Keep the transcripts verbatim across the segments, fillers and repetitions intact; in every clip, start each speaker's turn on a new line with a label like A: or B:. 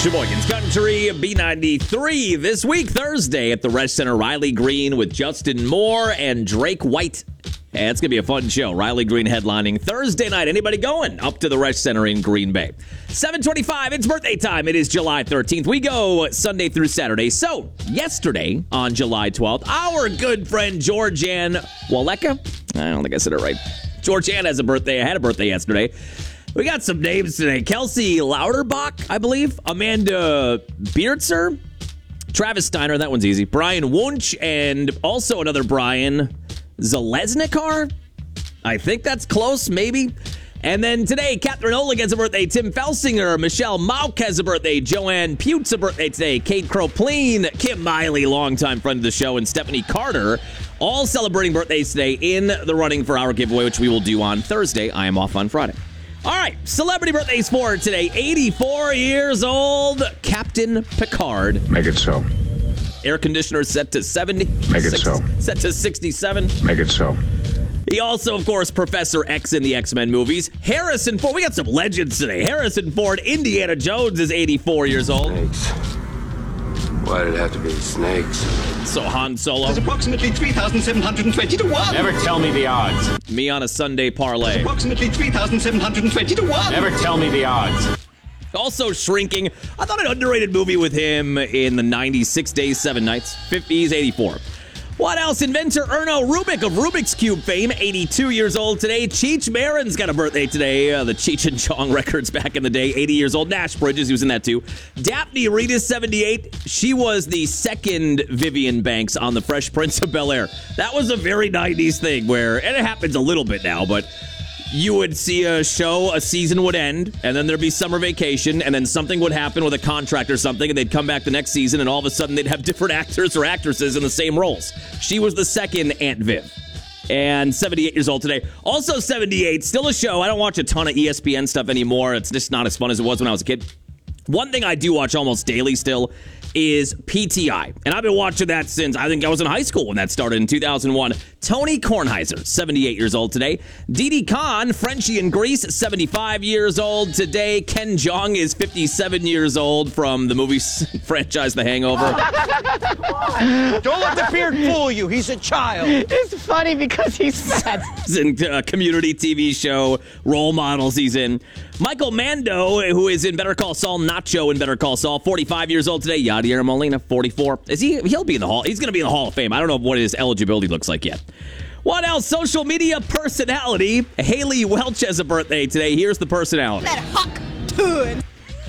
A: Sheboygan's Country, B ninety-three, this week, Thursday, at the Resch Center. Riley Green with Justin Moore and Drake White. And it's going to be a fun show. Riley Green headlining Thursday night. Anybody going up to the Resch Center in Green Bay? seven twenty-five, it's birthday time. It is July thirteenth. We go Sunday through Saturday. So, yesterday, on July twelfth, our good friend Georgianne Waleka. I don't think I said it right. Georgianne has a birthday. I had a birthday yesterday. We got some names today. Kelsey Lauterbach, I believe. Amanda Beertzer. Travis Steiner, that one's easy. Brian Wunsch, and also another Brian Zalesnikar. I think that's close, maybe. And then today, Catherine Oleg has a birthday. Tim Felsinger, Michelle Mauk has a birthday. Joanne Pute's a birthday today. Kate Kropleen, Kim Miley, longtime friend of the show, and Stephanie Carter, all celebrating birthdays today in the running for our giveaway, which we will do on Thursday. I am off on Friday. All right, celebrity birthdays for today. eighty-four years old, Captain Picard.
B: Make it so.
A: Air conditioner set to seventy.
B: Make it so.
A: Set to sixty-seven.
B: Make it so.
A: He also, of course, Professor X in the X-Men movies. Harrison Ford. We got some legends today. Harrison Ford, Indiana Jones is eighty-four years old.
C: Snakes. Why did it have to be snakes?
A: So Han Solo.
D: There's approximately three thousand seven hundred twenty to one.
E: Never tell me the odds.
A: Me on a Sunday parlay.
D: There's approximately three thousand seven hundred twenty to one.
E: Never tell me the odds.
A: Also shrinking. I thought an underrated movie with him in the nineties, Six Days, Seven Nights. fifties, eighty-four. What else? Inventor Erno Rubik of Rubik's Cube fame, eighty-two years old today. Cheech Marin's got a birthday today. Uh, the Cheech and Chong records back in the day, eighty years old. Nash Bridges, he was in that too. Daphne Reed is seventy-eight. She was the second Vivian Banks on The Fresh Prince of Bel-Air. That was a very nineties thing where, and it happens a little bit now, but you would see a show, a season would end, and then there'd be summer vacation, and then something would happen with a contract or something, and they'd come back the next season, and all of a sudden they'd have different actors or actresses in the same roles. She was the second Aunt Viv. And seventy-eight years old today. Also seventy-eight, still a show. I don't watch a ton of E S P N stuff anymore. It's just not as fun as it was when I was a kid. One thing I do watch almost daily still is P T I. And I've been watching that since I think I was in high school when that started in two thousand one. Tony Kornheiser, seventy-eight years old today. Didi Khan, Frenchie in Greece, seventy-five years old today. Ken Jeong is fifty-seven years old from the movie franchise The Hangover.
F: Don't let the beard fool you. He's a child.
G: It's funny because he's fat.
A: He's in a community T V show, Role Models he's in. Michael Mando, who is in Better Call Saul, Nacho in Better Call Saul, forty-five years old today. Yadier Molina, forty-four. Is he? He'll be in the Hall. He's going to be in the Hall of Fame. I don't know what his eligibility looks like yet. What else? Social media personality. Haley Welch has a birthday today. Here's the personality.
H: That Huck Toon.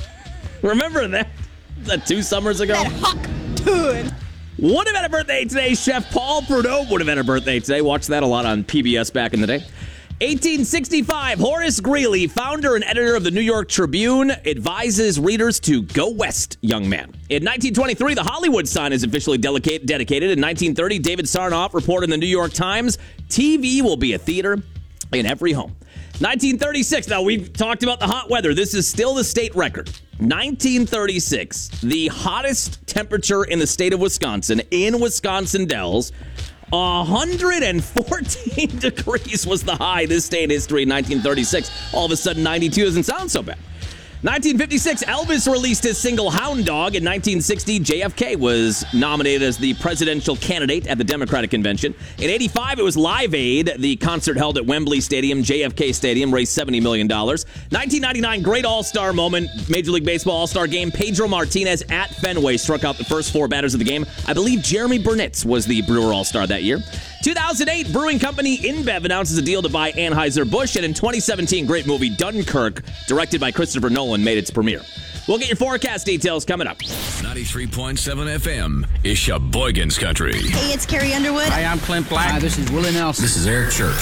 A: Remember that? Was that two summers ago?
H: That Huck Toon.
A: Would have had a birthday today. Chef Paul Perdeau would have had a birthday today. Watched that a lot on P B S back in the day. eighteen sixty-five, Horace Greeley, founder and editor of the New York Tribune, advises readers to go west, young man. In nineteen twenty-three, the Hollywood sign is officially dedicated. dedicated. In nineteen thirty, David Sarnoff reported in the New York Times, T V will be a theater in every home. nineteen thirty-six, now we've talked about the hot weather. This is still the state record. nineteen thirty-six, the hottest temperature in the state of Wisconsin, in Wisconsin Dells. one hundred fourteen degrees was the high this day in history in nineteen thirty-six. All of a sudden, ninety-two doesn't sound so bad. nineteen fifty-six, Elvis released his single Hound Dog. In nineteen sixty, J F K was nominated as the presidential candidate at the Democratic Convention. In eighty-five, it was Live Aid. The concert held at Wembley Stadium, J F K Stadium, raised seventy million dollars. nineteen ninety-nine, great all-star moment, Major League Baseball all-star game. Pedro Martinez at Fenway struck out the first four batters of the game. I believe Jeremy Burnitz was the Brewer all-star that year. two thousand eight, brewing company InBev announces a deal to buy Anheuser-Busch. And in twenty seventeen, great movie Dunkirk, directed by Christopher Nolan, made its premiere. We'll get your forecast details coming up.
I: ninety-three point seven F M is Sheboygan's Country.
H: Hey, it's Carrie Underwood.
F: Hi, I'm Clint Black.
G: Hi, this is Willie Nelson.
I: This is Eric Church.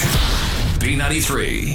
I: B ninety-three.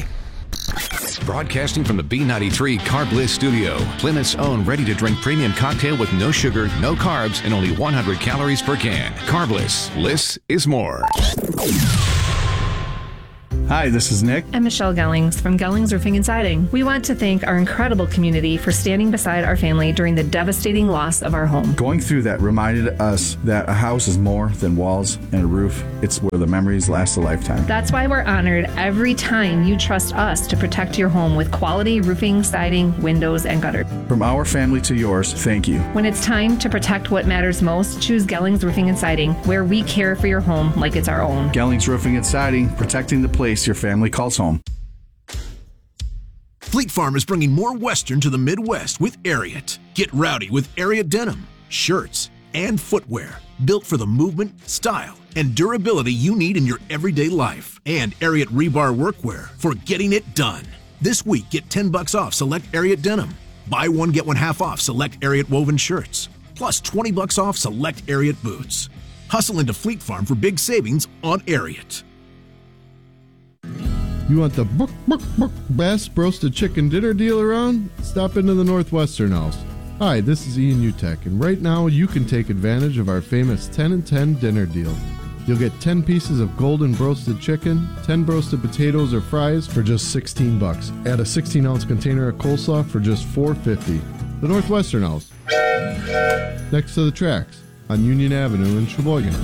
I: Broadcasting from the B ninety-three Carb Bliss studio, Plymouth's own ready-to-drink premium cocktail with no sugar, no carbs, and only one hundred calories per can. Carb Bliss. Bliss is more.
B: Hi, this is Nick.
J: I'm Michelle Gellings from Gellings Roofing and Siding. We want to thank our incredible community for standing beside our family during the devastating loss of our home.
B: Going through that reminded us that a house is more than walls and a roof. It's where the memories last a lifetime.
J: That's why we're honored every time you trust us to protect your home with quality roofing, siding, windows, and gutters.
B: From our family to yours, thank you.
J: When it's time to protect what matters most, choose Gellings Roofing and Siding, where we care for your home like it's our own.
B: Gellings Roofing and Siding, protecting the place your family calls home.
K: Fleet Farm is bringing more Western to the Midwest with Ariat. Get rowdy with Ariat denim, shirts, and footwear built for the movement, style, and durability you need in your everyday life. And Ariat rebar workwear for getting it done. This week, get ten bucks off select Ariat denim. Buy one, get one half off select Ariat woven shirts. Plus twenty bucks off select Ariat boots. Hustle into Fleet Farm for big savings on Ariat.
L: You want the book, book, book, best roasted chicken dinner deal around? Stop into the Northwestern House. Hi, this is Ian Utek, and right now you can take advantage of our famous ten and ten dinner deal. You'll get ten pieces of golden roasted chicken, ten roasted potatoes or fries for just sixteen bucks. Add a sixteen ounce container of coleslaw for just four fifty. The Northwestern House, next to the tracks on Union Avenue in Sheboygan.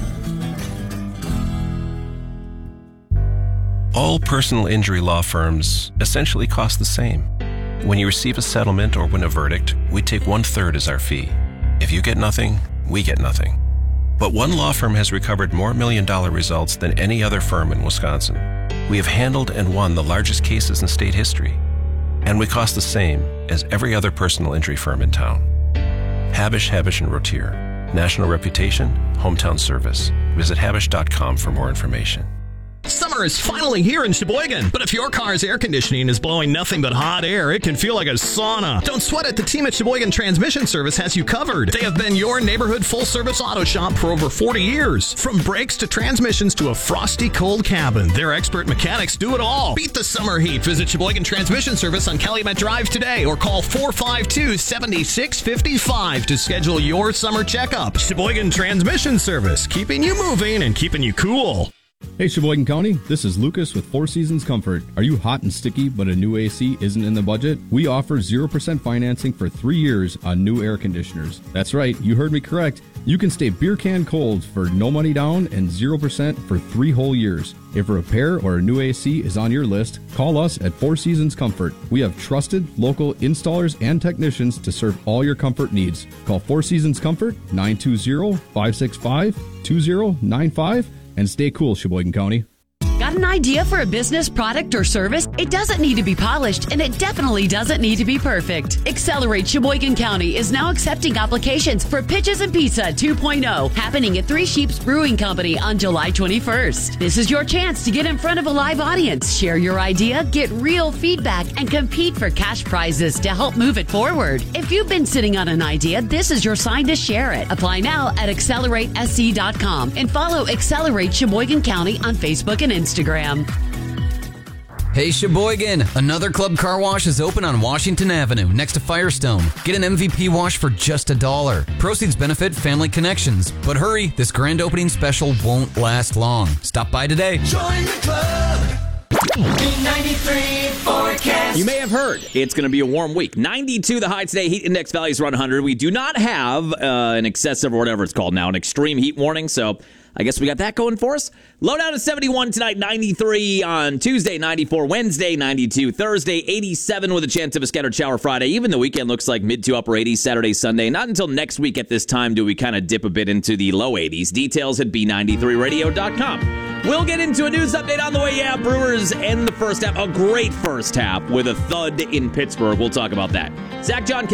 M: All personal injury law firms essentially cost the same. When you receive a settlement or win a verdict, we take one-third as our fee. If you get nothing, we get nothing. But one law firm has recovered more million-dollar results than any other firm in Wisconsin. We have handled and won the largest cases in state history. And we cost the same as every other personal injury firm in town. Habish, Habish and Rotier. National reputation, hometown service. Visit habish dot com for more information.
N: Summer is finally here in Sheboygan, but if your car's air conditioning is blowing nothing but hot air, it can feel like a sauna. Don't sweat it. The team at Sheboygan Transmission Service has you covered. They have been your neighborhood full-service auto shop for over forty years. From brakes to transmissions to a frosty cold cabin, their expert mechanics do it all. Beat the summer heat. Visit Sheboygan Transmission Service on Calumet Drive today or call four five two, seven six five five to schedule your summer checkup. Sheboygan Transmission Service, keeping you moving and keeping you cool.
O: Hey Sheboygan County, this is Lucas with Four Seasons Comfort. Are you hot and sticky but a new A C isn't in the budget? We offer zero percent financing for three years on new air conditioners. That's right, you heard me correct. You can stay beer can cold for no money down and zero percent for three whole years. If a repair or a new A C is on your list, call us at Four Seasons Comfort. We have trusted local installers and technicians to serve all your comfort needs. Call Four Seasons Comfort, nine two zero, five six five, two zero nine five, and stay cool, Sheboygan County.
P: Got an idea for a business, product, or service? It doesn't need to be polished, and it definitely doesn't need to be perfect. Accelerate Sheboygan County is now accepting applications for Pitches and Pizza two point oh, happening at Three Sheeps Brewing Company on July twenty-first. This is your chance to get in front of a live audience, share your idea, get real feedback, and compete for cash prizes to help move it forward. If you've been sitting on an idea, this is your sign to share it. Apply now at accelerate s c dot com and follow Accelerate Sheboygan County on Facebook and Instagram. Instagram.
Q: Hey Sheboygan, another Club Car Wash is open on Washington Avenue next to Firestone. Get an M V P wash for just a dollar. Proceeds benefit Family Connections. But hurry, this grand opening special won't last long. Stop by today.
R: Join the club. B ninety-three forecast.
A: You may have heard it's going to be a warm week. ninety-two the high today. Heat index values around one hundred. We do not have uh, an excessive or whatever it's called now, an extreme heat warning. So I guess we got that going for us. Low down to seventy-one tonight, ninety-three on Tuesday, ninety-four Wednesday, ninety-two Thursday, eighty-seven with a chance of a scattered shower Friday. Even the weekend looks like mid to upper eighties Saturday, Sunday. Not until next week at this time do we kind of dip a bit into the low eighties. Details at b ninety-three radio dot com. We'll get into a news update on the way. Yeah, Brewers end the first half. A great first half with a thud in Pittsburgh. We'll talk about that. Zach John